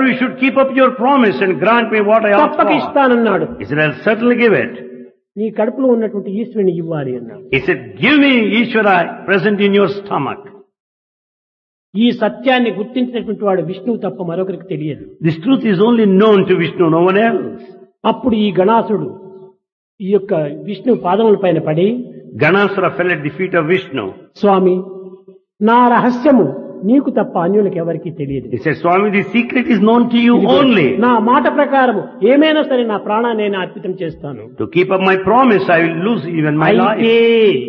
you should keep up your promise and grant me what I ask తప్పక for. ఇస్తానన్నాడు. He said, I'll certainly give it. నీ కడుపులో ఉన్నటువంటి ఈశ్వరుని ఇవ్వాలి అన్నాడు. He said, give me Ishvara present in your stomach. ఈ సత్యాన్ని గుర్తించినటువంటి వాడు విష్ణువు తప్ప మరొకరికి తెలియదు. This truth is only known to Vishnu, no one else. అప్పుడు ఈ గణాసుడు ఈ యొక్క విష్ణు పాదముల పైన పడి, Ganasura fell at the feet of Vishnu. స్వామి, నా రహస్యము నీకు తప్ప అన్యులకు ఎవరికీ తెలియదు. He said, Swami, the secret is known to you only. నా మాట ప్రకారము ఏమైనా సరే నా ప్రాణాన్ని నేను అర్పితం చేస్తాను. To keep up my promise, I will lose even my life. అయితే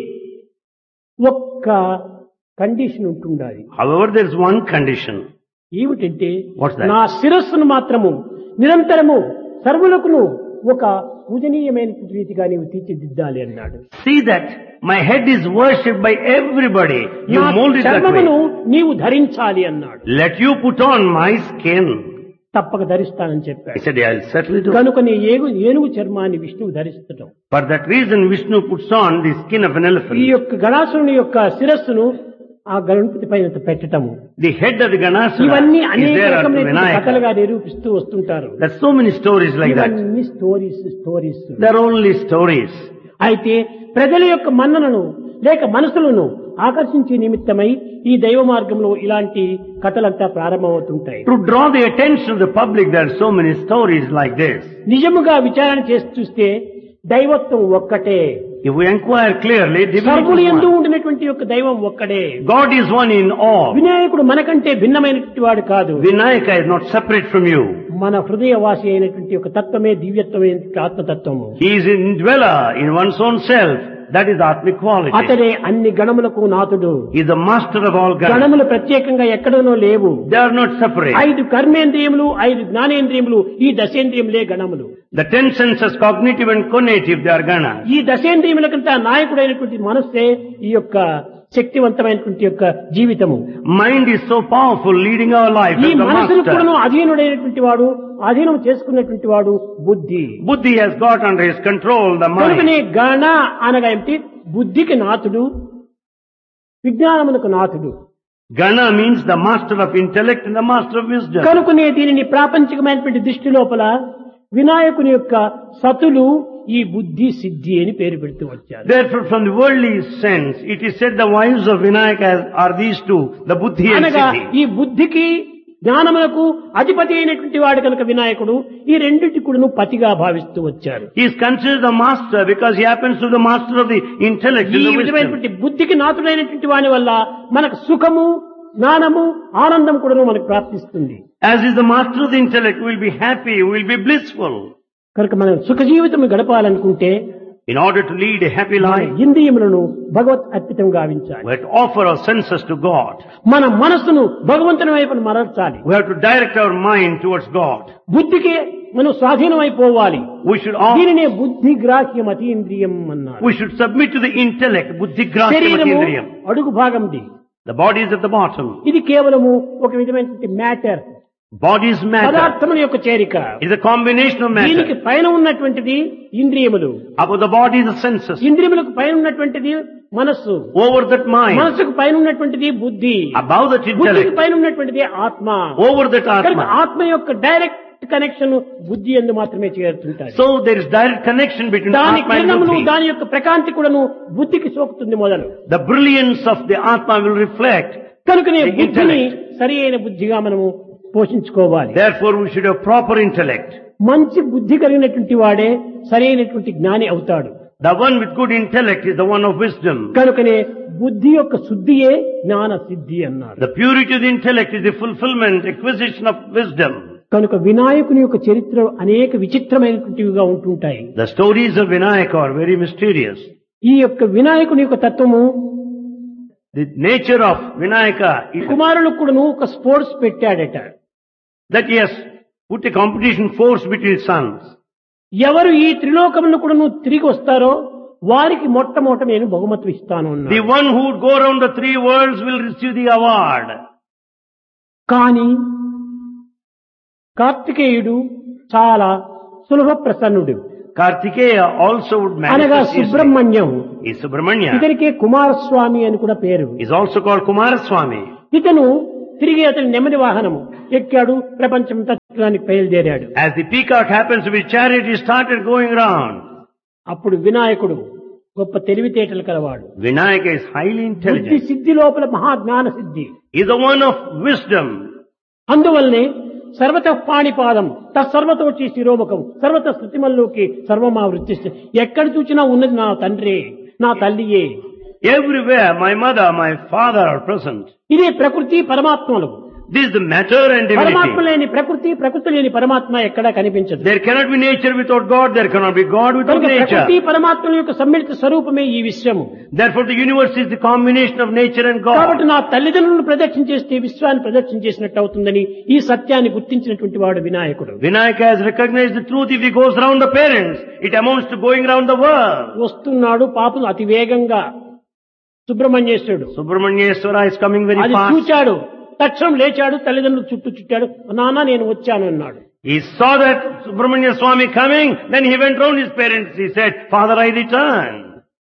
ఒక్క కండిషన్ ఉంటుండాలి. However, there is one condition. ఏమిటంటే, What's that? నా శిరస్సును మాత్రము నిరంతరము సర్వులకును ఒక పూజనీయమైన రీతిగా నీవు తీర్చిదిద్దాలి అన్నాడు. See that my head is worshipped by everybody. You నా mold it that చర్మమును way. నీవు ధరించాలి అన్నాడు. Let you put on my skin. తప్పక ధరిస్తానని I చెప్పాడు. said, I'll certainly do. కనుక నీ ఏనుగు చర్మాన్ని విష్ణువు ధరిస్తటం. For that reason, Vishnu puts on the skin of an ఈ elephant. యొక్క గణాసురుని యొక్క శిరస్సును ఆ గణపతి పైన పెట్టటము, The head of the Ganasura ఇవన్నీ is అనేక there at రకమైన కథలుగా Vinayaka. నిరూపిస్తూ వస్తుంటారు. There's so many stories like that. ఇవన్నీ స్టోరీస్. They're only stories. అయితే ప్రజల యొక్క మన్ననను లేక మనసులను ఆకర్షించే నిమిత్తమై ఈ దైవ మార్గంలో ఇలాంటి కథలంతా ప్రారంభమవుతుంటాయి. To draw the attention of the public, there are so many stories like this. నిజముగా విచారణ చేసి చూస్తే దైవత్వం ఒక్కటే. If we inquire clearly, సర్వులు divinity is ఎందు one. ఉండినటువంటి యొక్క దైవం ఒక్కడే. God is one in all. వినాయకుడు మనకంటే భిన్నమైనటువంటి వాడు కాదు. Vinayaka is not separate from you. మన హృదయవాసి అయినటువంటి ఒక తత్వమే దివ్యత్వమైనటువంటి ఆత్మతత్వము. He is in dweller in one's own self. That is Atmic quality. అతడే అన్ని గణములకు నాథుడు. He is the master of all gods. గణములు ప్రత్యేకంగా ఎక్కడనో లేవు. They are not separate. 5 కర్మేంద్రియములు, 5 జ్ఞానేంద్రియములు, ఈ దశేంద్రియములే గణములు. The 10 senses, cognitive and conative, they are ganas. ఈ దశేంద్రియములకంతా నాయకుడైనటువంటి మనస్సే ఈ యొక్క శక్తివంతమైనటువంటి యొక్క జీవితము. Mind is so powerful, leading our life ఈ as the మనసును master. కూడాను అధీనుడైనటువంటి వాడు, అధీనం చేసుకున్నటువంటి వాడు బుద్ధి. Buddhi has got under his control the కనుకనే mind. గణ అనగా ఏమిటి? బుద్ధికి నాథుడు, విజ్ఞానమునకు నాథుడు. Gana means the master of intellect and the master of wisdom. కనుకనే దీనిని ప్రాపంచికమైనటువంటి దృష్టి లోపల వినాయకుని యొక్క సతులు ఈ బుద్ధి సిద్ధి అని పేరు పెడుతూ వచ్చారు. Therefore, from the worldly sense, it is said the wives of Vinayaka are these two, the Buddhi and అనగా Siddhi. ఈ బుద్ధికి జ్ఞానములకు అధిపతి అయినటువంటి వాడు కనుక వినాయకుడు ఈ రెండింటి కూడాను పతిగా భావిస్తూ వచ్చారు. He is considered the master because he happens to be the master of the intellect ఈ and the wisdom. విధమైనటువంటి బుద్ధికి నాథుడైనటువంటి వాని వల్ల మనకు సుఖము, జ్ఞానము, ఆనందం కూడాను మనకు ప్రాప్తిస్తుంది. As is the master of the intellect, we will be happy, we will be blissful. కనుక మనం సుఖ జీవితం గడపాలనుకుంటే In order to lead a happy life, ఇంద్రియములను భగవత్ అర్పితం గావించాలి. we have to offer our senses to God. మన మనస్సును భగవంతుని వైపు మరల్చాలి. We have to direct our mind towards God. బుద్ధికి మనం స్వాధీనం అయిపోవాలి. We should offer, దీనినే బుద్ధి గ్రాహ్యం అతీంద్రియం అన్నారు. we should submit to the intellect, buddhi grasya శరీరము matindriyam. అడుగు భాగంది. The body is at the bottom. ఇది కేవలము ఒక విధమైనటువంటి మ్యాటర్, Body is matter. పదార్థముల యొక్క చేరిక. It is a combination of దీనికి matter. పైన ఉన్నటువంటిది ఇంద్రియములు, Above the body is the senses. ఇంద్రియములకు పైన ఉన్నటువంటిది మనస్సు, Over that mind. మనస్సుకు పైన ఉన్నటువంటిది బుద్ధి, Above that బుద్ధికి intellect. పైన ఉన్నటువంటిది ఆత్మ. Over that కనుక atma. ఆత్మ యొక్క డైరెక్ట్ కనెక్షన్ బుద్ధి యందు మాత్రమే చేరుతుంటాయి. So there is direct connection between దాని atma and కిరణములు, buddhi. దాని యొక్క ప్రకాంతి కూడాను బుద్ధికి సోకుతుంది మొదలు. The brilliance of the atma will reflect. కనుకనే The బుద్ధిని intellect. సరి అయిన బుద్ధిగా మనము పోషించుకోవాలి. Therefore we should have proper intellect. మంచి బుద్ధి కలిగినటువంటి వాడే సరైనటువంటి జ్ఞాని అవుతాడు. The one with good intellect is the one of wisdom. కనుకనే బుద్ధి యొక్క శుద్ధియే జ్ఞాన సిద్ధి అన్నారు. The purity of the intellect is the fulfillment, acquisition of wisdom. కనుక వినాయకుని యొక్క చరిత్ర అనేక విచిత్రమైనటువంటివిగా ఉంటుంటాయి. The stories of Vinayaka are very mysterious. ఈ యొక్క వినాయకుని యొక్క తత్వము The nature of Vinayaka is కుమారులకు కూడాను ఒక sports పెట్టాడట. that he has put a competition force between sons. ఎవరు ఈ త్రిలోకమును కూడాను తిరిగి వస్తారో వారికి మొట్టమొదట నేను బహుమతి ఇస్తాను అన్నాడు. The one who would go around the 3 worlds will receive the award. కానీ కార్తికేయుడు చాలా సులభ ప్రసన్నుడు. Kartikeya also would అనగా manifest his Subrahmanyam. is Subramanya. ఇతనికి కుమారస్వామి అని కూడా పేరు. Is also called Kumaraswamy. ఇతను తిరిగి అతని నెమ్మది వాహనము ఎక్కాడు, ప్రపంచం తత్వానికి బయలుదేరాడు. As the peacock happens to be chariot, he started going round. అప్పుడు వినాయకుడు గొప్ప తెలివితేటలు కలవాడు. Vinayaka is highly బుద్ధి intelligent. సిద్ధి లోపల మహాజ్ఞాన సిద్ధి. He is the one of wisdom. అందువల్లనే సర్వత పాణిపాదం తత్సర్వతోచి శిరోముఖం సర్వత స్థితిమల్లోకి సర్వమావృత్తి. ఎక్కడ చూసినా ఉన్నది నా తండ్రే, నా తల్లియే. Everywhere my mother, my father are present. ఇదే ప్రకృతి పరమాత్మలు. This is the matter and పరమాత్మ divinity. లేని ప్రకృతి, ప్రకృతి లేని పరమాత్మ ఎక్కడా కనిపించదు. There cannot be nature without God. There cannot be God without కనుక ప్రకృతి nature. పరమాత్మల యొక్క సమ్మిళిత స్వరూపమే ఈ విశ్వము. Therefore the universe is the combination of nature and కాబట్టి God. నా తల్లిదండ్రులను ప్రదక్షిణ చేస్తే విశ్వాన్ని ప్రదక్షిణ చేసినట్టు అవుతుందని ఈ సత్యాన్ని గుర్తించినటువంటి వాడు వినాయకుడు. Vinayaka has recognized the truth. If he goes round the parents, it amounts to going round the world. వస్తున్నాడు పాపం అతి వేగంగా సుబ్రహ్మణ్యేశ్వరుడు. Subramanyeswara is coming very అది fast. చూచాడు, తక్షణం లేచాడు, తల్లిదండ్రులు చుట్టూ చుట్టాడు. నాన్న నేను వచ్చాను అన్నాడు. He saw that Subramanya Swami coming, then he went round his parents. He said, Father, I return.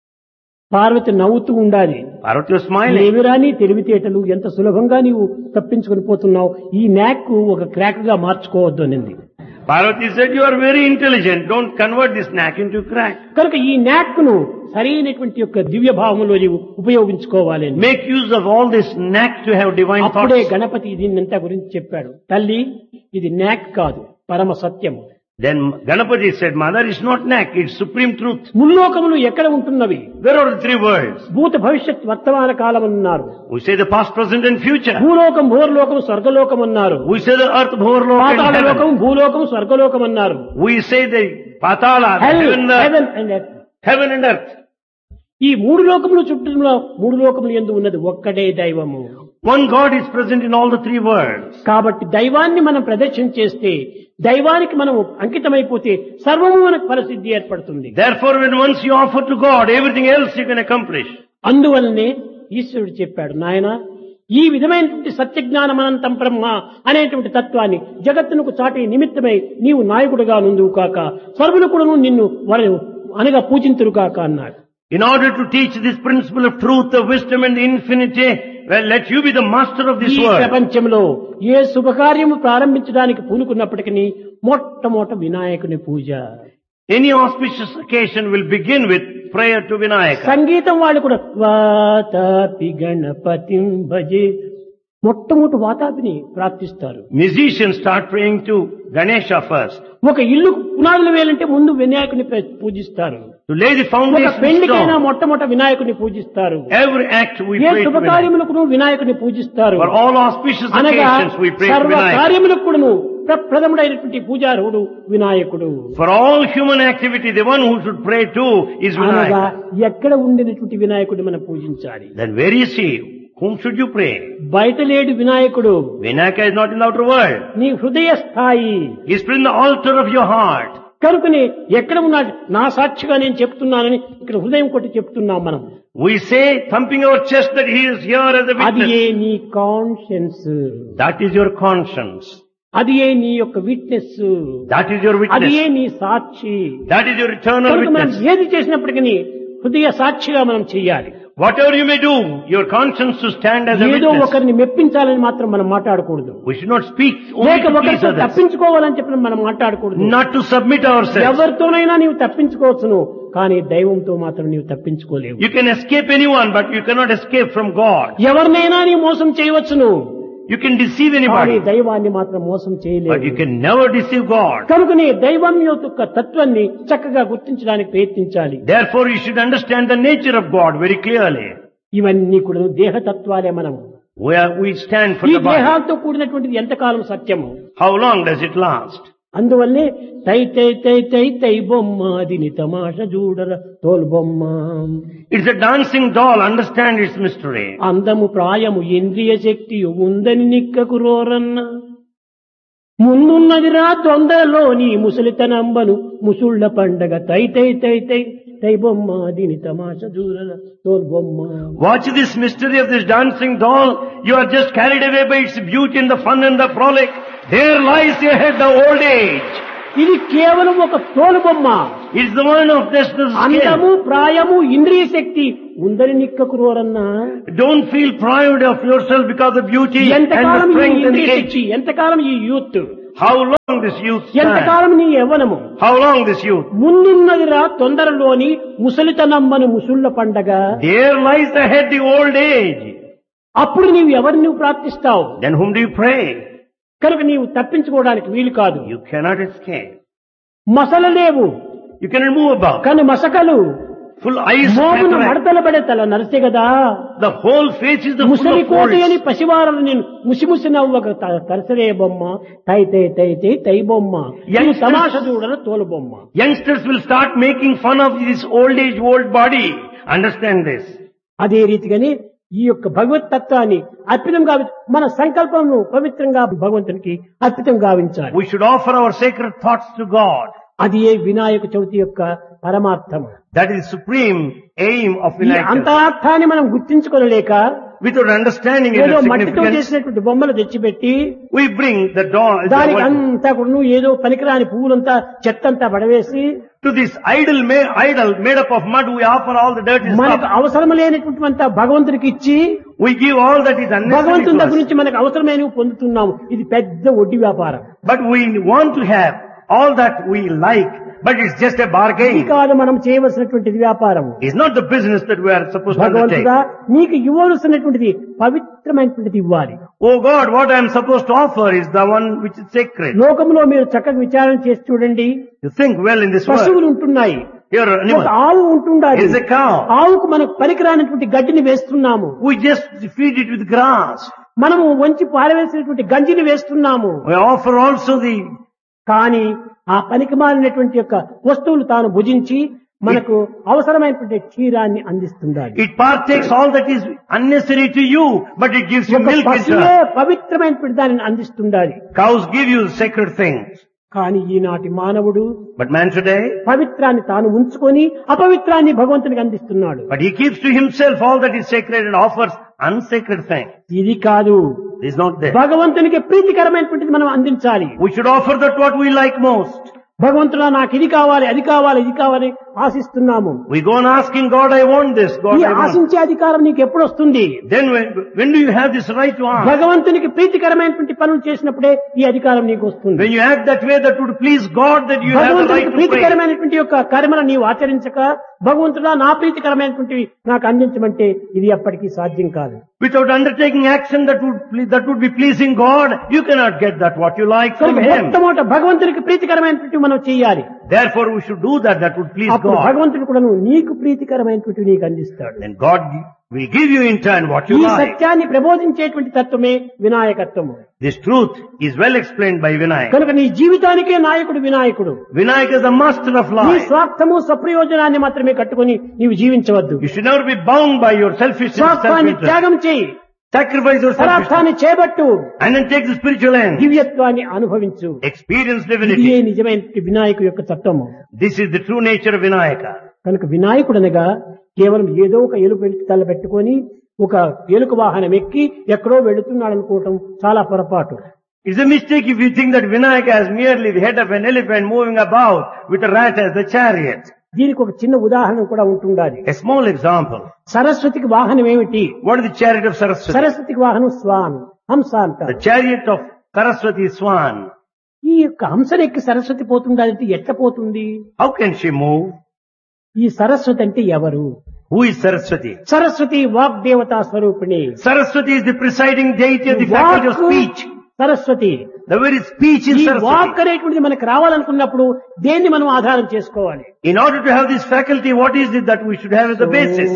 Parvati నవ్వుతూ ఉండాలి. Parvati was smiling. ఏమిరా నీ తెలివితేటలు, ఎంత సులభంగా నీవు తప్పించుకొని పోతున్నావు, ఈ నాక్ ఒక క్రాక్ గా మార్చుకోవద్దు అనింది. Parvati said, you are very intelligent. Don't convert this knack into crack. కనుక ఈ నాక్ ను సరైనటువంటి యొక్క దివ్య భావంలో నీవు ఉపయోగించుకోవాలి అని. Make use of all this knack to have divine అప్పుడే thoughts. గణపతి దీన్నంతా గురించి చెప్పాడు. తల్లి ఇది నాక్ కాదు, పరమ సత్యము. Then Ganapati said, Mother, it's not knack, it's supreme truth. ముల్లోకములు ఎక్కడ ఉంటున్నవి? Where are the three worlds? భూత భవిష్యత్ వర్తమాన కాలం అన్నారు. We say the past, present and future. భూలోకం, భూర్లోకం, స్వర్గలోకం అన్నారు. We say the earth, bhorlok and Patala heaven. లోకం, భూలోకం, స్వర్గలోకం అన్నారు. We say the patala, Hell, heaven heaven and earth. and earth. ఈ మూడు లోకములు చుట్టూలో మూడు లోకములు యందు ఉన్నది ఒక్కడే దైవము. One God is present in all the three worlds. కాబట్టి దైవాన్ని మనం ప్రదర్శన చేస్తే, దైవానికి మనం అంకితమైపోతే సర్వము మనకు ఫలసిద్ధి ఏర్పడుతుంది. Therefore, when once you offer to God, everything else you can accomplish. అందువల్లనే ఈశ్వరుడు చెప్పాడు, నాయన ఈ విధమైనటువంటి సత్యజ్ఞానమనంతం బ్రహ్మ అనేటువంటి తత్వాన్ని జగత్తునకు చాటి నిమిత్తమై నీవు నాయకుడిగా నుందువు కాక, సర్వులు కూడా నిన్ను వారు అనగా పూజింతురు కాక అన్నాడు. In order to teach this principle of truth, of wisdom and infinity, well, let you be the master of this ఈ world. ప్రపంచంలో ఏ శుభకార్యము ప్రారంభించడానికి పూనుకున్నప్పటికీ మొట్టమొదట వినాయకుని పూజ. Any auspicious occasion will begin with prayer to Vinayaka. సంగీతం వాళ్ళు కూడా వాతాపి గణపతిం భజే, మొట్టమొదటి వాతాపిని ప్రార్థిస్తారు. Musicians start praying to Ganesha first. ఒక ఇల్లు పునాదులు వేయాలంటే ముందు వినాయకుని పూజిస్తారు. To lay the ఒక foundation పెళ్లికైనా stone. మొట్టమొదట వినాయకుని పూజిస్తారు. Every act we A pray to Vinayaka. శుభకార్యములకు వినాయకుని పూజిస్తారు. For all auspicious అనగా occasions we pray to సర్వ Vinayaka. కార్యములకు కూడాను ప్రప్రథముడైనటువంటి పూజారుడు వినాయకుడు. For all human activity, the one who should pray to is అనగా Vinayaka. ఎక్కడ ఉండినటువంటి వినాయకుడు మనం పూజించాలి. Then where is he? Whom should you pray? బయట లేడు వినాయకుడు, Vinayaka is not in the outer world. నీ హృదయ స్థాయి. He is in the altar of your heart. కనుకనే ఎక్కడ ఉన్నాడు, నా సాక్షిగా నేను చెప్తున్నానని ఇక్కడ హృదయం కొట్టి చెప్తున్నాం మనం. We say, thumping our chest, that he is here as a అది ఏ witness. నీ conscience, That is your conscience. అది ఏ నీ యొక్క విట్నెస్, That is your అది ఏ witness. నీ సాక్షి. That is your eternal కనుక మనం witness. ఏది చేసినప్పటికీ హృదయ సాక్షిగా మనం చెయ్యాలి. Whatever you may do, your conscience to stand as a ఏదో witness. ఒకరిని మెప్పించాలని మాత్రం మనం మాట్లాడకూడదు. We should not speak only లేక to please ఒకరితో others. తప్పించుకోవాలని చెప్పి మనం మాట్లాడకూడదు. Not to submit ourselves. ఎవరితోనైనా నీవు తప్పించుకోవచ్చును, కానీ దైవంతో మాత్రం నీవు తప్పించుకోలేవు. You can escape anyone, but you cannot escape from God. ఎవరినైనా నీవు మోసం చేయవచ్చును, You can deceive కానీ anybody, దైవాన్ని మాత్రం మోసం but you చేయలేవు. can never deceive God. కనుకనే దైవం యొక్క తత్వాన్ని చక్కగా గుర్తించడానికి ప్రయత్నించాలి. Therefore, you should understand the nature of God very clearly. ఇవన్నీ కూడా దేహతత్వాలే. మనం We stand for ఈ the body. దేహాలతో కూడినటువంటిది ఎంతకాలం సత్యము. How long does it last? అందువల్లే తై తై తై తై తై బొమ్మ దిని తమాష చూడర తోలు బొమ్మ. It's a dancing doll. Understand its mystery. అందము ప్రాయము ఇంద్రియ శక్తి ఉందని నిక్కకు రోరన్న, ముందున్నదిరా తొందరలోని ముసలితనంబను ముసుళ్ల పండగ తై తై తై తై తై బొమ్మ దీని తమాష దూరల తోల్ బొమ్మ. Watch this mystery of this dancing doll. You are just carried away by its beauty and the fun and the frolic. There lies ahead the old age. ఇది కేవలం ఒక తోలు బొమ్మ. It's the one of destined అందము skill. ప్రాయము ఇంద్రియ శక్తి ఉందని నిక్కకురోరన్నా Don't feel proud of yourself because of beauty and the ఎంతకాలం ఈ strength and ఇంద్రియ age. శక్తి, ఎంతకాలం ఈ youth, How long this youth stand? ఎంతకాలం నీ యవ్వనము, How long this youth? ముందున్నదిరా తొందరలోని ముసలితనమ్మను ముసుళ్ళ పండగ. There lies ahead the old age. అప్పుడు నీవు ఎవరిని నువ్వు ప్రార్థిస్తావు? Then whom do you pray? కనుక నీవు తప్పించుకోవడానికి వీలు కాదు. You cannot escape. మసలలేవు You cannot move about. కను మసకలు Full eyes మోమును cataract. మడతల పడే తల నరిసే కదా. The whole face is the full ముసలి of కోటి అని folds. పసివారలు నేను ముసిముసి నవ్వక తరసరే బొమ్మ, తై తై తై తై తై బొమ్మ, ఇది తమాష దూడన తోలు బొమ్మ. Youngsters will start making fun of this old age, old body. Understand this. అదే రీతిగానే ఈ యొక్క భగవత్ తత్వాన్ని అర్పితం గావించాలి. మన సంకల్పంను పవిత్రంగా భగవంతునికి అర్పితం గావించాలి. We should offer our sacred thoughts to God. అది ఏ వినాయక చవితి యొక్క పరమార్థం. That is supreme aim of ఈ Vinayak. అంతరార్థాన్ని మనం గుర్తించుకోలేక Without understanding ఏదో its మట్టితో significance, చేసినటువంటి బొమ్మలు తెచ్చిపెట్టి we bring the doll దానికి అంతా కూడా ఏదో పనికిరాని పువ్వులంతా చెత్తంతా పడవేసి to this idol made up of mud. We offer all the dirty మనకు stuff. అవసరం లేనటువంటి భగవంతుడికి ఇచ్చి We give all that is unnecessary భగవంతుని to దగ్గర us. నుంచి మనకు అవసరమైనవి పొందుతున్నాము. ఇది పెద్ద వడ్డీ వ్యాపారం. But we want to have all that we like, but it's just a ఇది bargain. కాదు మనం చేయవలసినటువంటిది వ్యాపారం. It's not the business that we are supposed to undertake. భగవంతుడా నీకు ఇవ్వవలసినటువంటిది పవిత్రమైనటువంటిది ఇవ్వాలి. Oh God, what I am supposed to offer is the one which is sacred. లోకంలో మీరు చక్కగా విచారణ చేసి చూడండి. You think well in this world. పశువులు ఉంటున్నాయి, Here an ఒక animal. ఆవు ఉంటుండాలి. It is a cow. ఆవుకు మనకు పనికిరానటువంటి గడ్డిని వేస్తున్నాము. We just feed it with grass. మనము వంచి పారవేసినటువంటి గంజిని వేస్తున్నాము. We offer also the కానీ ఆ పనికి మాలినటువంటి యొక్క వస్తువులు తాను భుజించి మనకు అవసరమైనటువంటి క్షీరాన్ని అందిస్తుండాలి. It partakes all that is unnecessary to you, but it gives you ఒక milk in పశువే turn. పవిత్రమైనటువంటి దానిని అందిస్తుండాలి. Cows give you sacred things. కానీ ఈనాటి మానవుడు But man today, పవిత్రాన్ని తాను ఉంచుకొని అపవిత్రాన్ని భగవంతునికి అందిస్తున్నాడు. but he keeps to himself all that is sacred and offers unsacred things. ఇది కాదు, It is not there. భగవంతునికి ప్రీతికరమైనటువంటిది మనం అందించాలి. We should offer that what we like most. భగవంతుడా నాకు ఇది కావాలి, అది కావాలి, ఇది కావాలి ఆశిస్తున్నాము. We go on asking God, I want this, God, ఈ I want. ఆశించే అధికారం నీకు ఎప్పుడు వస్తుంది? Then when do you have this right to ask? భగవంతునికి ప్రీతికరమైనటువంటి పనులు చేసినప్పుడే ఈ అధికారం నీకు వస్తుంది. When you act that way that would please God, that you have the right భగవంతునికి to pray. ప్రీతికరమైనటువంటి యొక్క కర్మను నీవు ఆచరించక భగవంతుడా నా ప్రీతికరమైనటువంటివి నాకు అందించమంటే ఇది ఎప్పటికీ సాధ్యం కాదు. Without undertaking action that would be pleasing God, you cannot get that what you like from కనుక Him. మొట్టమొదట భగవంతునికి ప్రీతికరమైనటువంటి మనం చేయాలి. Therefore we should do that would please అప్పుడు God. భగవంతుడు కూడా నీకు ప్రీతికరమైనటువంటి నీకు అందిస్తాడు. Then God will give you in turn what ఈ you like. సత్యాన్ని ప్రబోధించేటువంటి తత్వమే వినాయకత్వము. This truth is well explained by Vinayak. కనుక నీ జీవితానికే నాయకుడు వినాయకుడు. Vinayak is the master of నీ life. స్వార్థము స్వప్రయోజనాన్ని మాత్రమే కట్టుకొని నీవు జీవించవద్దు. You should never be bound by your selfishness, స్వార్థాన్ని self-interest. త్యాగం చేయి, Sacrifice your selfishness పరార్థాన్ని చేపట్టు, and then take the spiritual end. దివ్యత్వాన్ని అనుభవించు. Experience ఇదే divinity. నిజమైన వినాయకు యొక్క తత్వము. This is the true nature of Vinayaka. కనుక వినాయకుడు అనగా కేవలం ఏదో ఒక ఎలుక తల పెట్టుకొని ఒక ఎలుక వాహనం ఎక్కి ఎక్కడో వెళుతున్నాడు అనుకోవటం చాలా పొరపాటు. It's a mistake if you think that Vinayaka has merely the head of an elephant moving about with a rat as the chariot. దీనికి ఒక చిన్న ఉదాహరణ కూడా ఉంటుండాలి. A small example. సరస్వతికి వాహనం ఏమిటి? What is the chariot of Saraswati? సరస్వతికి వాహనం స్వాన్, హంస అంటారు. The chariot of Saraswati is swan. ఈ యొక్క హంసను ఎక్కి సరస్వతి పోతుందంటే ఎట్లా పోతుంది? How can she move? ఈ సరస్వతి అంటే ఎవరు? Who is Saraswati? సరస్వతి వాగ్దేవతా స్వరూపిణి. Saraswati is the presiding deity of the faculty of speech. Saraswati. The very speech is ఈ వాక్ Saraswati. అనేటువంటిది మనకు రావాలనుకున్నప్పుడు దేన్ని మనం ఆధారం చేసుకోవాలి? In order to have this faculty, what is it that we should have as the basis?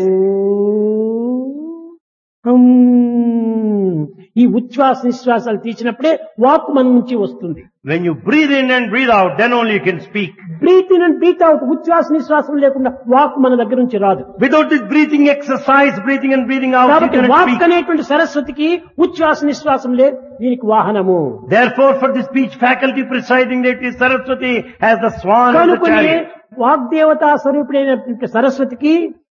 ఈ ఉచ్ఛ్వాస నిశ్వాసాలు తీసినప్పుడే వాక్ మన నుంచి వస్తుంది. When you breathe in and breathe out, then only you can speak. Breath in and breath out, ఉచ్ఛ్వాస నిశ్వాసం లేకుండా walk మన దగ్గర నుంచి రాదు. Without this breathing exercise, breathing and breathing out, you కాబట్టి cannot వాక్ speak. అనేటువంటి సరస్వతికి ఉచ్ఛ్వాస నిశ్వాసం లేదు, దీనికి వాహనము. Therefore, for the speech faculty presiding deity, Saraswati has the swan and the కనుకొని chariot. వాగ్దేవతా స్వరూపుడైన సరస్వతికి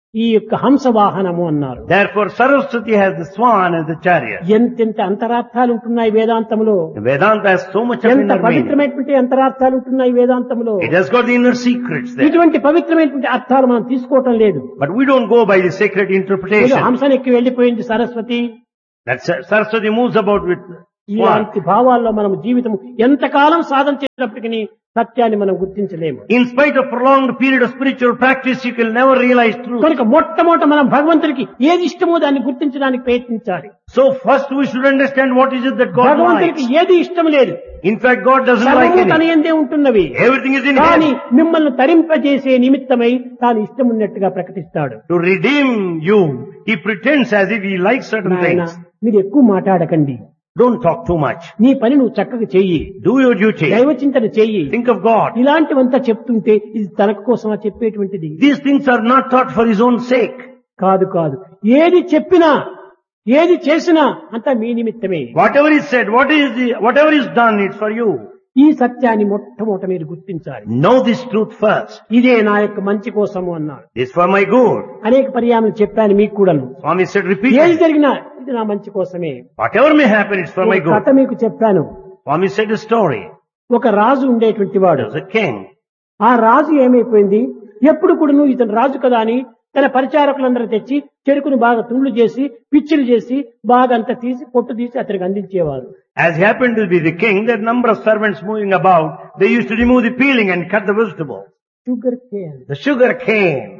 ఈ యొక్క హంస వాహనము అన్నారు. Therefore Saraswati has the swan as the chariot. ఎంతెంత అంతరార్థాలు ఉంటున్నాయి వేదాంతంలో. Vedanta has so much of ఎంత inner meaning. పవిత్రమైనటువంటి అంతరార్థాలు ఉంటున్నాయి వేదాంతంలో. It has got the inner secrets there. ఇటువంటి పవిత్రమైనటువంటి అర్థాలు మనం తీసుకోవటం లేదు. But we don't go by the sacred ఏదో interpretation. హంసనెక్కి వెళ్లిపోయింది Saraswati. That Saraswati moves about with swan. ఇలాంటి భావాల్లో మనం జీవితం ఎంతకాలం సాధన చేసినప్పటికీ సత్యాన్ని మనం గుర్తించలేము. In spite of prolonged period of spiritual practice, you will never realize truth. కనుక మొట్టమొదట మనం భగవంతుడికి ఏది ఇష్టమో దాన్ని గుర్తించడానికి ప్రయత్నించాలి. So first we should understand what is it that God భగవంతుడికి likes. ఏది ఇష్టం లేదు. In fact, God doesn't like సర్వము తన anything. యందే ఉంటున్నవి. Everything is in కానీ Him. మిమ్మల్ని తరింపజేసే నిమిత్తమై తాను ఇష్టం ఉన్నట్టుగా ప్రకటిస్తాడు. To redeem you, He pretends as if He likes certain నాయనా, things. మీరు ఎక్కువ మాట్లాడకండి. Don't talk too much. నీ పని నువ్వు చక్కగా చెయ్యి. Do your duty. దైవచింతన చెయ్యి. Think of God. ఇలాంటివంతా చెప్తుంటే ఇది తన కోసమా చెప్పేటువంటిది These things are not taught for His own sake. కాదు కాదు. ఏది చెప్పినా ఏది చేసినా అంతా మీ నిమిత్తమే. Whatever is said, whatever is done, it's for you. ఈ సత్యాన్ని మొట్టమొదట మీరు గుర్తించాలి. Know this truth first. ఇదే నా యొక్క మంచి కోసము అన్నారు. It's for my good. అనేక పర్యాయం చెప్పాను మీకు కూడాను. Swami said ఏది repeatedly. జరిగినా ఇది నా మంచి కోసమే. Whatever may happen, it's for my ఒక కథ good. మీకు చెప్పాను. Swami said a story. ఒక రాజు ఉండేటువంటి వాడు. There was a king. ఆ రాజు ఏమైపోయింది, ఎప్పుడు కూడాను ఇతను రాజు కదా అని తన పరిచారకులందరూ తెచ్చి చెరుకును బాగా తుండ్లు చేసి పిచ్చిలు చేసి బాగా అంతా తీసి పొట్టు తీసి అతనికి అందించేవారు. As he happened to be the king, there were a number of servants moving about. They used to remove the peeling and cut the vegetables. Sugar cane. The sugar cane.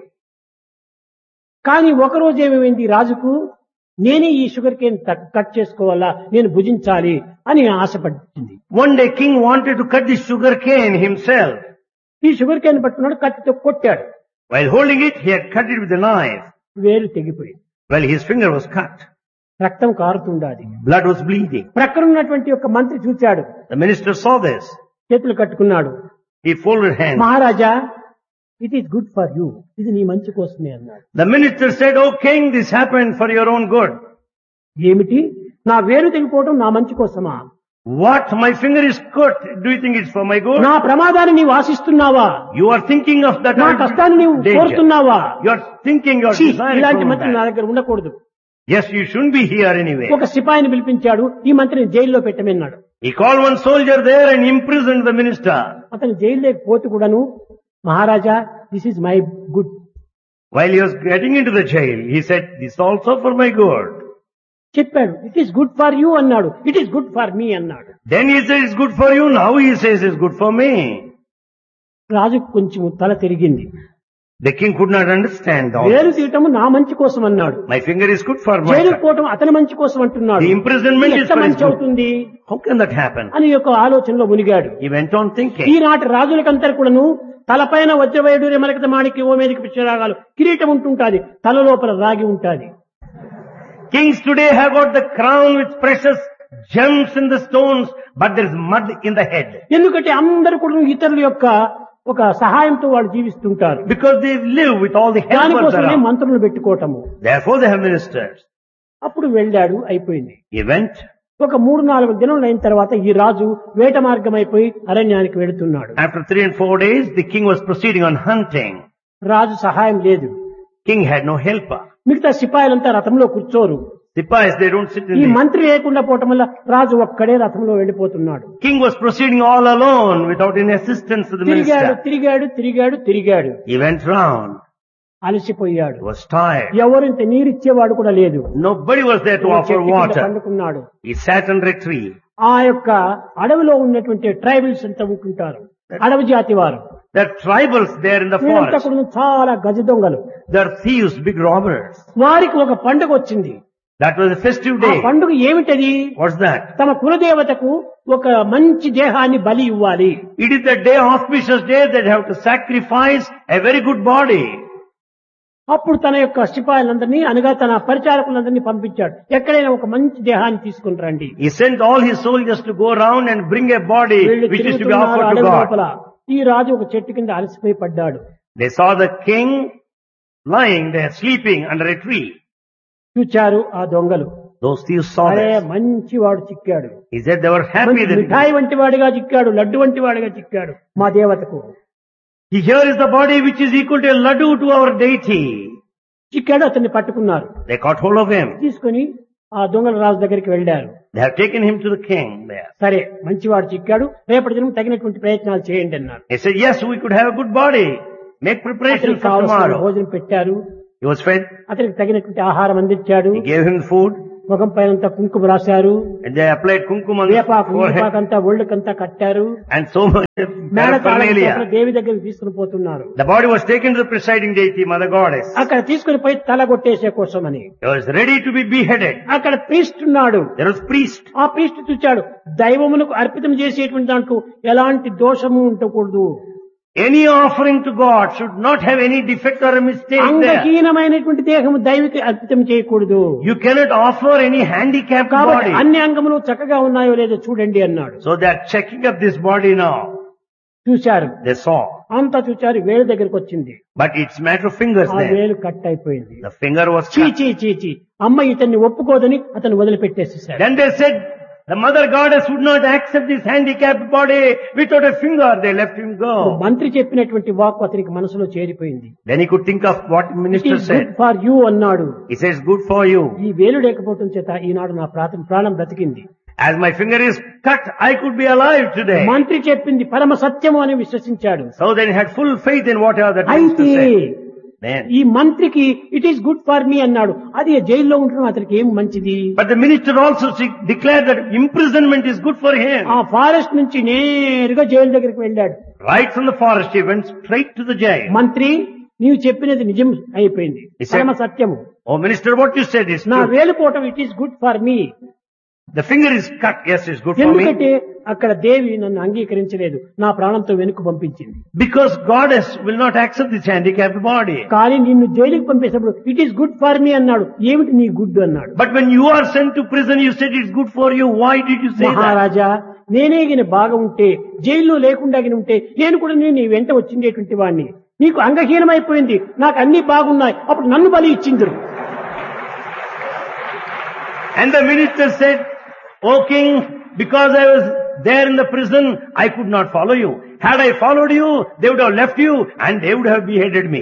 కానీ ఒకరోజు ఏమైంది, రాజుకు నేనే ఈ షుగర్ కేన్ కట్ చేసుకోవాలా, నేను భుజించాలి అని ఆశపడింది. One day king wanted to cut the sugar cane himself. ఈ షుగర్ కేన్ పట్టుకున్నాడు, కత్తితో కొట్టాడు. While holding it, he had cut it with a knife. వేలు తెగిపోయింది. Well, his finger was cut. రక్తం కారుతుండాది. Blood was bleeding. ప్రక్కన ఉన్నటువంటి ఒక మంత్రి చూచాడు. The minister saw this. చేతులు కట్టుకున్నాడు. He folded hands. Maharaja, it is good for you, ఇది నీ మంచి కోసమే అన్నాడు. The minister said, "Oh king, this happened for your own good." ఏమిటి, నా వేలు తెగిపోవడం నా మంచి కోసమా? What? My finger is cut. Do you think it's for my good? నా ప్రమాదాన్ని నీవు ఆశిస్తున్నావా? You are thinking of that నా కష్టాన్ని నీవు danger. కోరుతున్నావా? You are thinking, you are ఛీ, desiring ఇలాంటి from మంత్రి నా that. దగ్గర ఉండకూడదు. Yes, you shouldn't be here anyway. ఒక సిపాయిని పిలిపించాడు, ఈ మంత్రిని జైల్లో పెట్టమన్నాడు. He called one soldier there and imprisoned the minister. అతను జైల్లోకి పోతూ కూడాను, మహారాజా, this is my good. While he was getting into the jail, he said, "This is also for my good." చెప్పాడు, it is good for you అన్నాడు. It is good for me అన్నాడు. Then he said, "It's good for you." Now he says, "It's good for me." రాజుకు కొంచెం తల తిరిగింది. The king could not understand all వేలు this. తీయటము నా మంచి కోసం అన్నాడు. My finger is good for my jail good. పోవటం అతని మంచి కోసం అంటున్నాడు. The imprisonment is ఎంత for his మంచి good. అవుతుంది How can that happen? అని యొక్క ఆలోచనలో మునిగాడు. He went on thinking. ఈనాటి రాజులకంతా కూడాను తలపైన వజ్రవైడూర్య మరకత మాణిక్య ఓమేదిక పుష్యరాగాలు కిరీటం ఉంటుంటాది, తల లోపల రాగి ఉంటాది. Kings today have got the crown with precious gems in the stones, but there is mud in the head. ఎందుకంటే అందరూ కూడా ఇతరుల యొక్క ఒక సహాయంతో వాళ్ళు జీవిస్తుంటారు. Because they live with all the helpers దానికోసమే around. మంత్రులు పెట్టుకోవటము. Therefore they have ministers. అప్పుడు వెళ్ళాడు, అయిపోయింది. He went. ఒక 3-4 దినాలు అయిన తర్వాత ఈ రాజు వేట మార్గం అయిపోయి అరణ్యానికి వెళుతున్నాడు. After 3 and 4 days, the king was proceeding on hunting. రాజు సహాయం లేదు. King had no helper. మిగతా సిపాయిలంతా రథంలో కూర్చోరు. Sipais, they don't sit ఈ in the... మంత్రి లేకుండా పోవటం వల్ల రాజు ఒక్కడే రథంలో వెళ్ళిపోతున్నాడు. King was proceeding all alone without any assistance to the తిరిగాడు minister. తిరిగాడు తిరిగాడు తిరిగాడు. He went round. అలసిపోయాడు. He was tired. ఎవరు ఇంత నీరిచ్చేవాడు కూడా లేదు. Nobody was there to offer చెట్టు కింద water. పండుకున్నాడు. He sat under a tree. ఆ యొక్క అడవిలో ఉన్నటువంటి ట్రైబల్స్ అంతా ఉంటుంటారు, అడవి జాతి వారు. There are tribals there in the వీరంతా forest. కూడా చాలా గజ దొంగలు. There are thieves, big robbers. వారికి ఒక పండుగ వచ్చింది. That was a festive ఆ day. పండుగ ఏమిటది? What's that? తమ కులదేవతకు ఒక మంచి దేహాన్ని బలి ఇవ్వాలి. It is the day, auspicious day, that they have to sacrifice a very good body. అప్పుడు తన యొక్క సిపాయిలందరినీ అనగా తన పరిచారకులందరినీ పంపించాడు, ఎక్కడైనా ఒక మంచి దేహాన్ని తీసుకుని రండి. He sent all his soldiers to go around and bring a body వీళ్ళు which is to be తిరుగుతున్నారు offered to అడవి God. లోపల. ఈ రాజు ఒక చెట్టు కింద అలసిపోయి పడ్డాడు. They saw the king lying there sleeping under a tree. చూచారు ఆ దొంగలు. Those thieves saw అరే this. మంచి వాడు చిక్కాడు, He said they were happy that మిఠాయి వంటి వాడిగా చిక్కాడు, లడ్డు వంటి వాడిగా చిక్కాడు మా దేవతకు. here is the body which is equal to a laddu to our deity. చిక్కాడు, అతన్ని పట్టుకున్నారు. They caught hold of him. తీసుకుని ఆ దొంగల రాజు దగ్గరికి వెళ్ళారు. They have taken him to the king there. సరే, మంచివాడు చిక్కాడు, రేపటి దినం తగినటువంటి ప్రయత్నాలు చేయండి అన్నారు. He said, yes, we could have a good body. Make preparations అతనికి for కావాల్సిన tomorrow. భోజనం పెట్టారు, He was fed. అతనికి తగినటువంటి ఆహారం అందించాడు. He gave him food. ముఖం పైనంతా కుంకుమ రాశారు, And they applied kumkum on the వేపాకు forehead. వేపాకంతా ఒళ్ళకంతా కట్టారు. And so much of మేడతాళం paraphernalia. దేవి దగ్గరికి తీసుకుని పోతున్నారు. The body was taken to the presiding deity, Mother Goddess. అక్కడ తీసుకుని పోయి తల కొట్టేసే కోసమని He was ready to be beheaded. అక్కడ ప్రీస్ట్ ఉన్నాడు. There was priest. ఆ ప్రీస్ట్ చూచాడు, దైవమునకు అర్పితం చేసేటువంటి దాంట్లో ఎలాంటి దోషము ఉండకూడదు, Any offering to God should not have any defect or a mistake there. అంగహీనమైనటువంటి దేహము దైవకి అర్పితం చేయకూడదు. You cannot offer any handicapped కాబట్టి body. అన్ని అంగములు చక్కగా ఉన్నాయో లేదో చూడండి అన్నాడు. So they are checking up this body now. చూశారు, They saw. అంతా చూచారు, వేలు దగ్గరికి వచ్చింది. But it's matter of fingers ఆ there. వేలు కట్ అయిపోయింది. The finger was చీ cut. చీ చీ చీ, అమ్మ ఇతన్ని ఒప్పుకోదని అతను వదిలిపెట్టేసేసాడు. Then they said, the Mother Goddess would not accept this handicapped body without a finger. They let him go. మంత్రి చెప్పినటువంటి వాక్కు అతనికి మనసులో చేరిపోయింది. Then he could think of what the it minister is good said. For you అన్నాడు. He says, good for you. ఈ వేలు లేకపోవడం చేత ఈనాడు నా ప్రాణం బ్రతికింది. As my finger is cut, I could be alive today. మంత్రి చెప్పింది పరమ సత్యము అని విశ్వసించాడు. So then he had full faith in whatever that అయితే minister said. Then, ఈ మంత్రికి it is good for me అన్నాడు. అది జైల్లో ఉండడం అతనికి ఏం మంచిది. but the minister also declared that imprisonment is good for him. ఆ ఫారెస్ట్ నుంచి నేరుగా జైలు దగ్గరికి వెళ్ళాడు. Right from the forest, he went straight to the jail. మంత్రి, నీవు చెప్పినది నిజం అయిపోయింది, He said, పరమ సత్యము. Oh minister, what you said is నా true. వేలుపోవటం it is good for me. The finger is cut, yes, it's good for me. ఎందుకంటే అక్కడ దేవి నన్ను అంగీకరించలేదు, నా ప్రాణంతో వెనుక పంపించింది. Because Goddess will not accept this handicapped body. కానీ నిన్ను జైలుకి పంపేసినప్పుడు it is good for me అన్నాడు. ఏమిటి నీ గుడ్ అన్నాడు. But when you are sent to prison, you said it's good for you. Why did you say that? మహారాజా, నేనే గిన బాగా ఉంటే, జైల్లో లేకుండా గిన ఉంటే నేను కూడా నీ వెంట వచ్చిండేటువంటి వాడిని. నీకు అంగహీనమైపోయింది, నాకు అన్ని బాగున్నాయి, అప్పుడు నన్ను బలి ఇచ్చిందిరు. And the minister said, O king, because I was there in the prison, I could not follow you. Had I followed you, they would have left you and they would have beheaded me.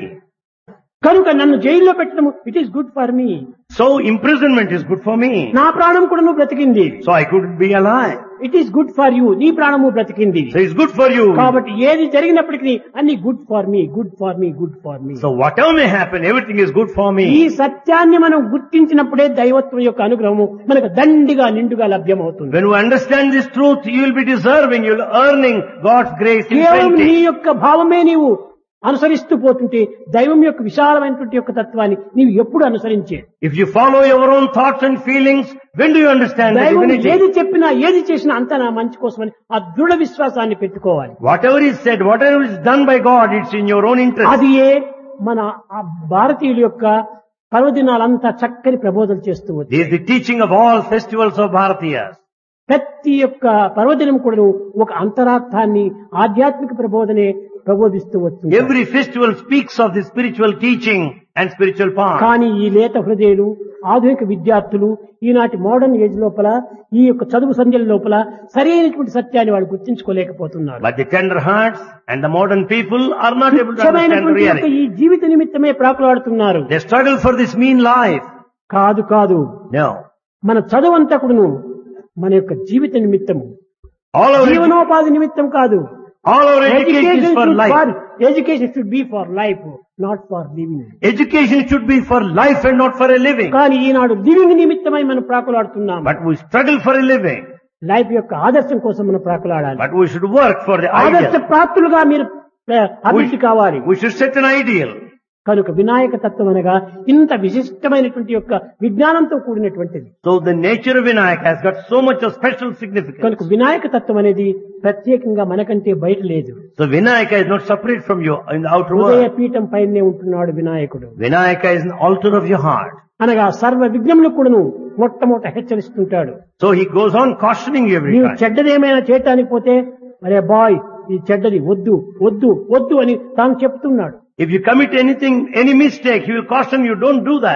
కనుక నన్ను జైల్లో పెట్టడం it is good for me. So imprisonment is good for me. నా ప్రాణం కూడా నువ్వు బ్రతికింది. So I could be alive. It is good for you, నీ ప్రాణము బ్రతికింది. So it's good for you. కాబట్టి ఏది జరిగినప్పటికీ అన్ని good for me, good for me, good for me. So whatever may happen, everything is good for ఈ me. సత్యాన్ని మనం గుర్తించినప్పుడే దైవత్వం యొక్క అనుగ్రహము మనకు దండిగా నిండుగా లభ్యమవుతుంది. When you understand this truth, you will be deserving, you will be earning God's grace in కేవలం నీ plenty. యొక్క భావమే నీవు అనుసరిస్తూ పోతుంటే దైవం యొక్క విశాలమైనటువంటి యొక్క తత్వాన్ని నీవు ఎప్పుడు అనుసరించే. If you follow your own thoughts and feelings, when do you understand the దైవం divinity? ఏది చెప్పినా ఏది చేసినా అంతా నా మంచి కోసమని ఆ దృఢ విశ్వాసాన్ని పెట్టుకోవాలి. Whatever is said, whatever is done by God, it's in your own interest. అది మన ఆ భారతీయుల యొక్క పర్వదినాలంతా చక్కని ప్రబోధన చేస్తూ This వచ్చాయి. is the teaching of all festivals of Bharatiyas. ప్రతి యొక్క పర్వదినం కూడా ఒక అంతరార్థాన్ని, ఆధ్యాత్మిక ప్రబోధనే ప్రబోధిస్తూ వస్తుంది. Every festival speaks of the spiritual teaching and spiritual path. కానీ ఈ లేత హృదయులు, ఆధునిక విద్యార్థులు ఈనాటి మోడర్న్ ఏజ్ లోపల, ఈ యొక్క చదువు సంధ్యల లోపల సరైనటువంటి సత్యాన్ని వాడు గుర్తించుకోలేకపోతున్నారు. But the tender hearts and the modern people are not able to understand the ముఖ్యమైనటువంటి యొక్క reality. ఈ జీవిత నిమిత్తమే ప్రాకులాడుతున్నారు. They struggle for this mean life. కాదు కాదు, No. మన చదువంతా కూడాను మన యొక్క జీవిత నిమిత్తము, All our, జీవనోపాధి నిమిత్తం కాదు. all our education is for life. Education should be for life, not for living. Education should be for life and not for a living. కానీ ఈనాడు లివింగ్ నిమిత్తమై మనం ప్రాకులాడుతున్నాం. But we struggle for a living. Life యొక్క ఆదర్శం కోసం మనం ప్రాకులాడాలి. But we should work for the ఆదర్శ ideal. ప్రాప్తులుగా మీరు అభివృద్ధి కావాలి. We should set an ideal. కనుక వినాయక తత్వం అనగా ఇంత విశిష్టమైనటువంటి యొక్క విజ్ఞానంతో కూడినటువంటిది. So the nature of Vinayaka has got so much of special significance. కనుక వినాయక తత్వం అనేది ప్రత్యేకంగా మనకంటే బయట లేదు. So Vinayaka is not separate from you in the outer హృదయ world. పీఠం పైనే ఉంటున్నాడు వినాయకుడు. Vinayaka is an altar of your heart. అనగా సర్వ విఘ్నములు కూడాను మొట్టమొదట హెచ్చరిస్తుంటాడు. So he goes on cautioning you every నీవు time. చెడ్డదేమైనా చేయటానికి పోతే, అరే బాయ్ ఈ చెడ్డది వద్దు వద్దు వద్దు అని తాను చెప్తున్నాడు. If you commit anything, any mistake, he will caution you, don't do that.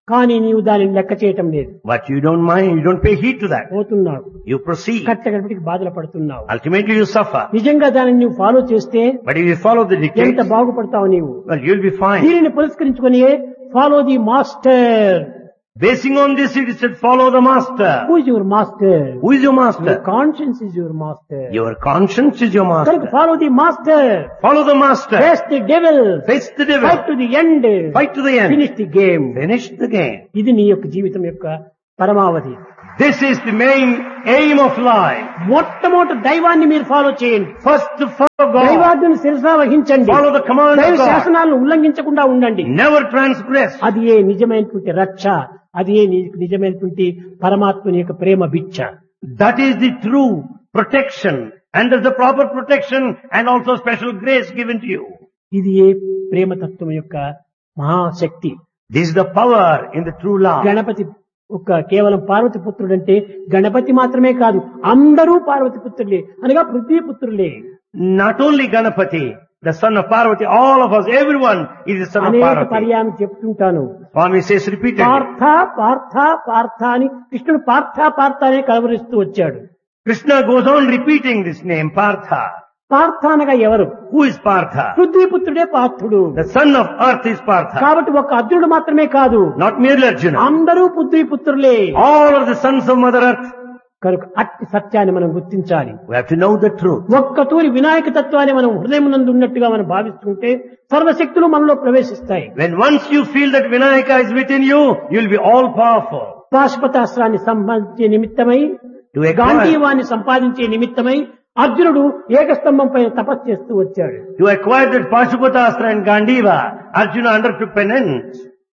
కానీ నీవు దానిని లెక్క చేయటం లేదు. But you don't mind, you don't pay heed to that. పోతున్నావు, You proceed. కట్టగడిపికి బాధలు పడుతున్నావు. Ultimately you suffer. నిజంగా దానిని నువ్వు ఫాలో చేస్తే But if you follow the ఎంత dictates, బాగుపడతావు నీవు. well, you'll be fine. దీనిని పురస్కరించుకొని follow the master. Basing on this, it said follow the master. Who is your master? Who is your master? Conscience is your master. Your conscience is your కనుక master. Follow the master. Follow the master. Face the devil. Face the devil. Fight to the end. Fight to the end. Finish the game. Finish the game. ఇది నీ యొక్క జీవితం యొక్క పరమావధి. This is the main aim of life. మొట్టమొదటి దైవాన్ని మీరు follow చేయండి. First to follow God. దైవాజ్ఞను శిరసా వహించండి. Follow the command దైవ of God. శాసనాలను ఉల్లంఘించకుండా ఉండండి. Never transgress. అది ఏ నిజమైనటువంటి రక్ష, అది ఏ నిజమైనటువంటి పరమాత్మని యొక్క ప్రేమ భిక్ష. That is the true protection. And there's the proper protection and also special grace given to you. ఇది ఏ ప్రేమతత్వం యొక్క మహాశక్తి. This is the power in the true love. Ganapati ఒక కేవలం పార్వతి పుత్రుడంటే గణపతి మాత్రమే కాదు, అందరూ పార్వతి పుత్రులే, అనగా Prithvi పుత్రులే. Not only Ganapati, the son of Parvati, all of us, everyone is the son of అనేక Parvati. పర్యాయం చెప్తుంటాను. Swami says repeatedly. Partha Partha Partha అని కృష్ణుడు పార్థ పార్థ అనే కలవరిస్తూ వచ్చాడు. Krishna goes on repeating this name, Partha. Partha అనగా ఎవరు? Who is Partha? పృథ్వీపుత్రుడే పార్థుడు. The son of earth is Partha. కాబట్టి ఒక అర్జునుడు మాత్రమే కాదు, Not merely Arjuna. అందరూ పృథ్వీపుత్రులే. All are the sons of Mother Earth. కనుక అట్టి సత్యాన్ని మనం గుర్తించాలి. We have to know the truth. ఒక్కతూరి వినాయక తత్వాన్ని మనం హృదయమునందు ఉన్నట్టుగా మనం భావిస్తుంటే సర్వశక్తులు మనలో ప్రవేశిస్తాయి. When once you feel that Vinayaka is within you, you'll be all powerful. పాశుపతాస్త్రాన్ని సంపాదించే నిమిత్తమై, To acquire, గాంధీవాన్ని సంపాదించే నిమిత్తమై అర్జునుడు ఏకస్తంభం పైన తపస్సు చేస్తూ వచ్చాడు. to acquire that Pashupatastra and Gandiva, Arjuna undertook penance.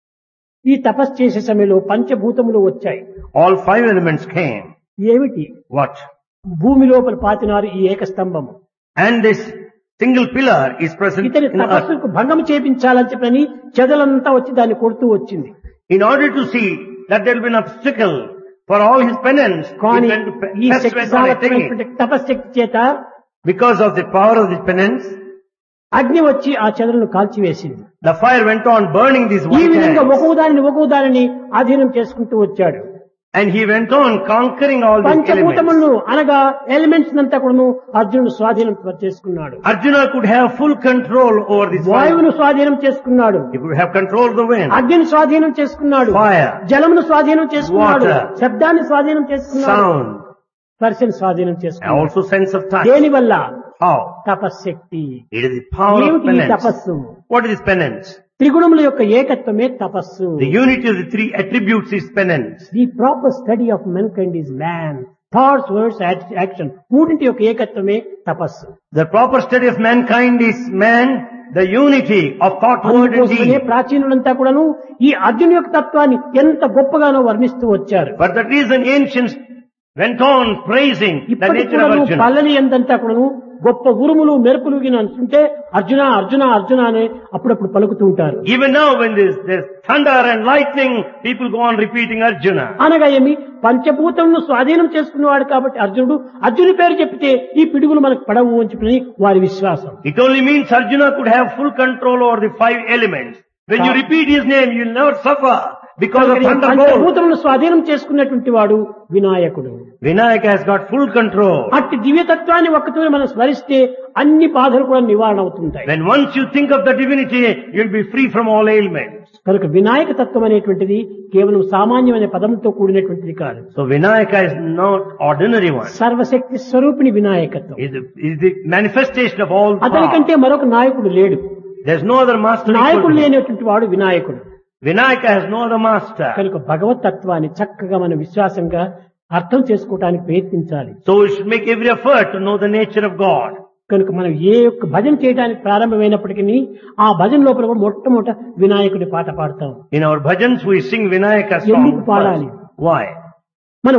ఈ తపస్సు చేసే సమయంలో పంచభూతములు వచ్చాయి. All five elements came. ఏమిటి? What? భూమి లోపల పాతినారు ఈ ఏకస్తంభము. And this single pillar is present ఇతని in earth. తపస్సుకు భంగం చేపించాలని చెప్పని చెదలంతా వచ్చి దాన్ని కొడుతూ వచ్చింది. In order to see that there will be an obstacle for all his penance, కానీ he went to ఈ test Shakti went on attaining it. సామర్థ్యమైనటువంటి తపశ్శక్తి చేత Because of the power of the penance, అగ్ని వచ్చి ఆ చెదలను కాల్చివేసింది. the fire went on burning these ఈ white విధంగా ants. ఒక్కో దానిని అధీనం చేసుకుంటూ వచ్చాడు. And he went on conquering all these elements. పంచభూతములను అనగా ఎలిమెంట్స్ అంతా కూడా అర్జునుడు స్వాధీనం చేసుకున్నాడు. Arjuna could have full control over this fire. వాయువును స్వాధీనం చేసుకున్నాడు, He could have control of the wind, అగ్నిని స్వాధీనం చేసుకున్నాడు, fire, జలమును స్వాధీనం చేసుకున్నాడు, Water. శబ్దాన్ని స్వాధీనం చేసుకున్నాడు, sound, స్పర్శను స్వాధీనం and చేసుకున్నాడు. also sense of touch. దేని వల్ల? How? తపశ్శక్తి. It is the power of ఏమిటి ఈ penance. తపస్సు? What is this penance? త్రిగుణముల యొక్క ఏకత్వమే తపస్సు. The unity of the three attributes is penance. The proper study of men kind is man. Thoughts, words, action, మూడింటి యొక్క ఏకత్వమే తపస్సు. The proper study of mankind is man, the unity of thought, word and అందుకోసమే deed. ప్రాచీనులంతా కూడాను ఈ అర్జున్ యొక్క తత్వాన్ని ఎంత గొప్పగానో వర్ణిస్తూ వచ్చారు. For that reason ancients went on praising the ఇప్పటికి nature of కూడాను Arjuna. పల్లెని ఎంతంతా కూడాను గొప్ప ఉరుములు మెరుపులు అంటుంటే అర్జున అర్జున అర్జున అని అప్పుడప్పుడు పలుకుతూ ఉంటారు. Even now when there's thunder and lightning, people go on repeating Arjuna. అనగా ఏమి? పంచభూతములను స్వాధీనం చేసుకున్నవాడు కాబట్టి అర్జునుడు, అర్జునుడి పేరు చెప్తే ఈ పిడుగులు మనకు పడవు అని చెప్పి వారి విశ్వాసం. It only means Arjuna could have full control over the five elements. When you repeat his name, you'll never suffer because of thunderbolt. పంచభూతములను స్వాధీనం చేసుకున్నటువంటి వాడు వినాయకుడు. Vinayaka has got full control. అట్టి దివ్యతత్వాన్ని ఒక్కతో మనం స్మరిస్తే అన్ని బాధలు కూడా నివారణ అవుతుంటాయి. When once you think of the divinity, you'll be free from all ailments. కనుక వినాయక తత్వం అనేటువంటిది కేవలం సామాన్యమైన పదంతో కూడినటువంటిది కాదు. So Vinayaka is not ordinary one. సర్వశక్తి స్వరూపిణి వినాయకత్వం. Is the manifestation of all power. అతనికంటే మరొక నాయకుడు లేడు. There's no other master equal నాయకుడు to him. లేనటువంటి వాడు వినాయకుడు. Vinayaka has no other master. కనుక భగవత్ తత్వాన్ని చక్కగా మనం విశ్వాసంగా అర్థం చేసుకోవడానికి ప్రయత్నించాలి. So we should make every effort to know the nature of God. కనుక మనం ఏ యొక్క భజన చేయడానికి ప్రారంభమైనప్పటికీ ఆ భజన లోపల కూడా మొట్టమొదట వినాయకుడి పాట పాడతాం. In our bhajans we sing Vinayaka ఎందుకు song పాడాలి? first. Why? మనం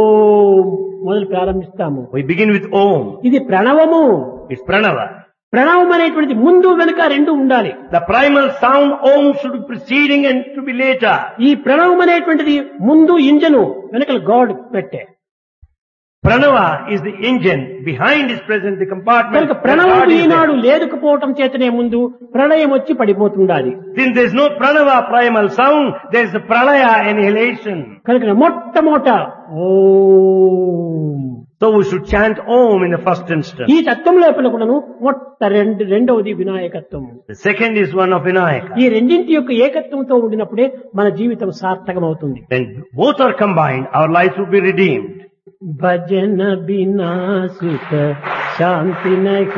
ఓం మొదలు ప్రారంభిస్తాము. We begin with Om. ఇది ప్రణవము. It's Pranava. ప్రణవం అనేటువంటిది ముందు వెనుక రెండు ఉండాలి. The primal sound Om should be preceding and to be later. ఈ ప్రణవం అనేటువంటిది ముందు ఇంజను వెనకల గాడ్ పెట్టే. Pranava is the engine. Behind is present the compartment. కనుక ప్రణవం ఈనాడు లేదుకుపోవటం చేతనే ముందు ప్రళయం వచ్చి పడిపోతుండాలి. Since there is no pranava primal sound, there is a pralaya annihilation. కనుక మొట్టమొదట ఓం. So we should chant Om in the first instance. ఈ తత్వం లోపల కూడాను రెండవది వినాయకత్వం. The second is one of Vinayaka. ఈ రెండింటి యొక్క ఏకత్వంతో ఉండినప్పుడే మన జీవితం సార్థకమవుతుంది. When both are combined, our lives will be redeemed. భజన బినా సుఖ శాంతి నహి